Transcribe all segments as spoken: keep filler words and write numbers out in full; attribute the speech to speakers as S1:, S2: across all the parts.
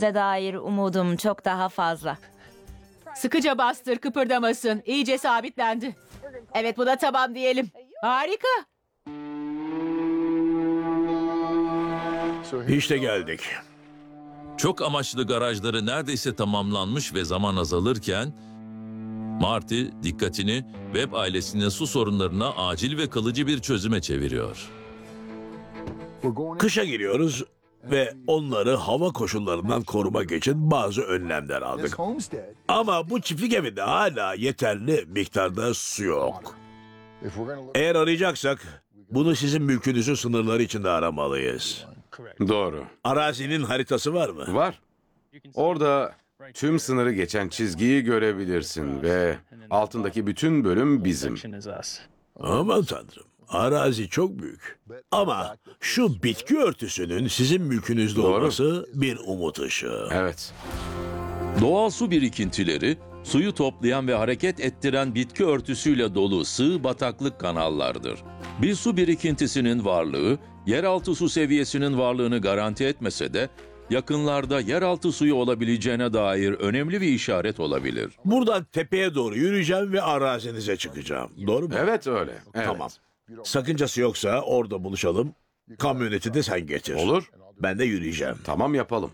S1: döndüğümüze dair umudum çok daha fazla.
S2: Sıkıca bastır, kıpırdamasın. İyice sabitlendi. Evet, bu da tamam diyelim. Harika.
S3: İşte geldik.
S4: Çok amaçlı garajları neredeyse tamamlanmış ve zaman azalırken Marty dikkatini web ailesinin su sorunlarına acil ve kalıcı bir çözüme çeviriyor.
S3: Kışa giriyoruz ve onları hava koşullarından korumak için bazı önlemler aldık. Ama bu çiftlik evinde hala yeterli miktarda su yok. Eğer arayacaksak bunu sizin mülkünüzün sınırları içinde aramalıyız.
S5: Doğru.
S3: Arazinin haritası var mı?
S5: Var. Orada tüm sınırı geçen çizgiyi görebilirsin ve altındaki bütün bölüm bizim.
S3: Aman tanrım. Arazi çok büyük. Ama şu bitki örtüsünün sizin mülkünüzde
S5: Doğru.
S3: olması bir umut ışığı.
S5: Evet.
S4: Doğal su birikintileri, suyu toplayan ve hareket ettiren bitki örtüsüyle dolu sığ bataklık kanallardır. Bir su birikintisinin varlığı, yeraltı su seviyesinin varlığını garanti etmese de, yakınlarda yeraltı suyu olabileceğine dair önemli bir işaret olabilir.
S3: Buradan tepeye doğru yürüyeceğim ve arazinize çıkacağım. Doğru mu?
S5: Evet öyle. Evet.
S3: Tamam. Sakıncası yoksa orada buluşalım. Kamyoneti de sen getir.
S5: Olur.
S3: Ben de yürüyeceğim.
S5: Tamam yapalım.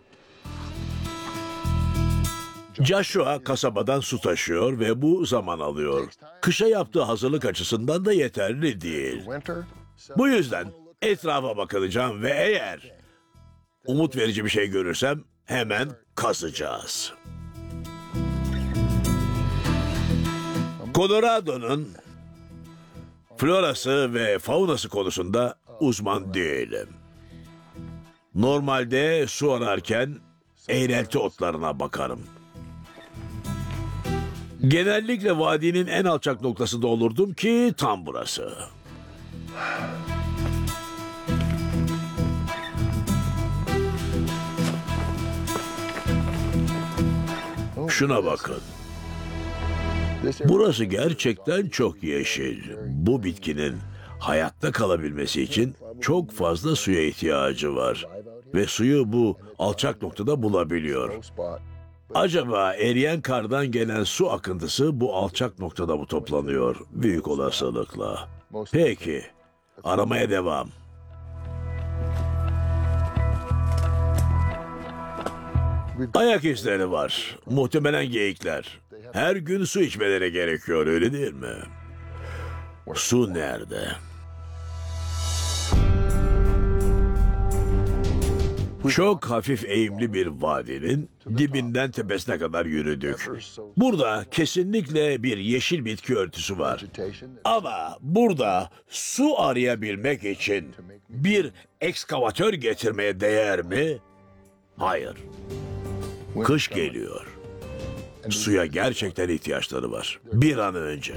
S3: Joshua kasabadan su taşıyor ve bu zaman alıyor. Kışa yaptığı hazırlık açısından da yeterli değil. Bu yüzden etrafa bakılacağım ve eğer umut verici bir şey görürsem hemen kazacağız. Colorado'nun florası ve faunası konusunda uzman değilim. Normalde su ararken eğrelti otlarına bakarım. Genellikle vadinin en alçak noktasında olurdum ki tam burası. Şuna bakın. Burası gerçekten çok yeşil. Bu bitkinin hayatta kalabilmesi için çok fazla suya ihtiyacı var. Ve suyu bu alçak noktada bulabiliyor. Acaba eriyen kardan gelen su akıntısı bu alçak noktada mı toplanıyor? Büyük olasılıkla. Peki, aramaya devam. Ayak izleri var. Muhtemelen geyikler. Her gün su içmeleri gerekiyor, öyle değil mi? Su nerede? Çok hafif eğimli bir vadinin dibinden tepesine kadar yürüdük. Burada kesinlikle bir yeşil bitki örtüsü var. Ama burada su arayabilmek için bir ekskavatör getirmeye değer mi? Hayır. Kış geliyor. Suya gerçekten ihtiyaçları var. Bir an önce.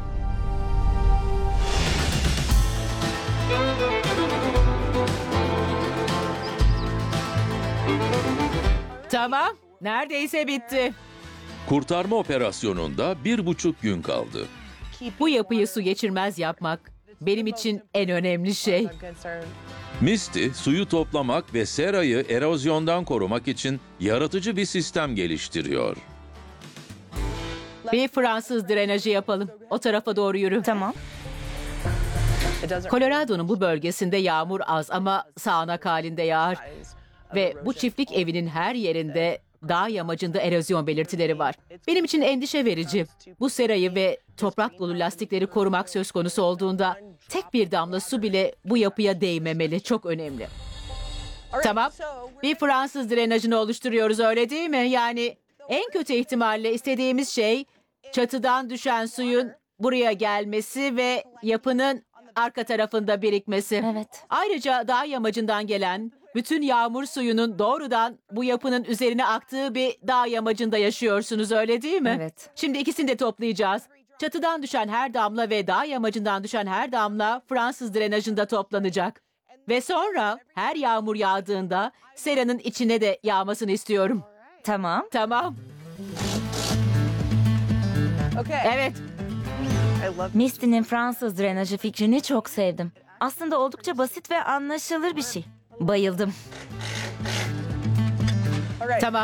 S2: Tamam, neredeyse bitti.
S4: Kurtarma operasyonunda bir buçuk gün kaldı.
S2: Bu yapıyı su geçirmez yapmak benim için en önemli şey.
S4: Misty, suyu toplamak ve serayı erozyondan korumak için yaratıcı bir sistem geliştiriyor.
S2: Bir Fransız drenajı yapalım. O tarafa doğru yürü.
S1: Tamam.
S2: Colorado'nun bu bölgesinde yağmur az ama sağanak halinde yağar. Ve bu çiftlik evinin her yerinde dağ yamacında erozyon belirtileri var. Benim için endişe verici. Bu serayı ve toprak dolu lastikleri korumak söz konusu olduğunda tek bir damla su bile bu yapıya değmemeli. Çok önemli. Tamam. Bir Fransız drenajını oluşturuyoruz, öyle değil mi? Yani en kötü ihtimalle istediğimiz şey çatıdan düşen suyun buraya gelmesi ve yapının arka tarafında birikmesi.
S1: Evet.
S2: Ayrıca dağ yamacından gelen bütün yağmur suyunun doğrudan bu yapının üzerine aktığı bir dağ yamacında yaşıyorsunuz, öyle değil mi?
S1: Evet.
S2: Şimdi ikisini de toplayacağız. Çatıdan düşen her damla ve dağ yamacından düşen her damla Fransız drenajında toplanacak. Ve sonra her yağmur yağdığında seranın içine de yağmasını istiyorum.
S1: Tamam.
S2: Tamam. Evet.
S1: Misty'nin Fransız drenajı fikrini çok sevdim. Aslında oldukça basit ve anlaşılır bir şey. Bayıldım.
S2: Tamam.